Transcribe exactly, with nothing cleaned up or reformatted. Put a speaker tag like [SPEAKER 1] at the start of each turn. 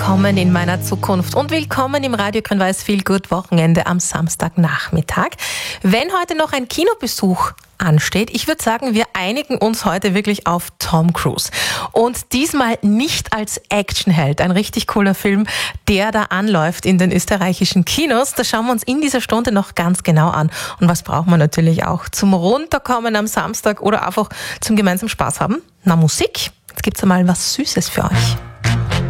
[SPEAKER 1] willkommen in meiner Zukunft und willkommen im Radio Grün-Weiß Feel Good Wochenende am Samstagnachmittag. Wenn heute noch ein Kinobesuch ansteht, ich würde sagen, wir einigen uns heute wirklich auf Tom Cruise. Und diesmal nicht als Actionheld, ein richtig cooler Film, der da anläuft in den österreichischen Kinos. Das schauen wir uns in dieser Stunde noch ganz genau an. Und was braucht man natürlich auch zum Runterkommen am Samstag oder einfach zum gemeinsamen Spaß haben? Na, Musik. Jetzt gibt's einmal was Süßes für euch.